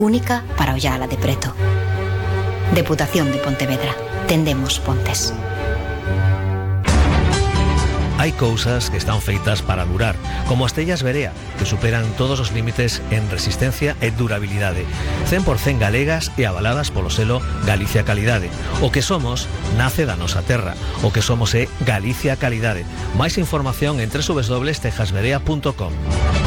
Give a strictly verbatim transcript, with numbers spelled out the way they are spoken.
única para Ollala de Preto. Deputación de Pontevedra. Tendemos pontes. Hai cousas que están feitas para durar, como as tellas Berea, que superan todos os límites en resistencia e durabilidade, cen por cento galegas e avaladas polo selo Galicia Calidade. O que somos nace da nosa terra, o que somos é Galicia Calidade. Máis información en doble u doble u doble u punto tejas berea punto com.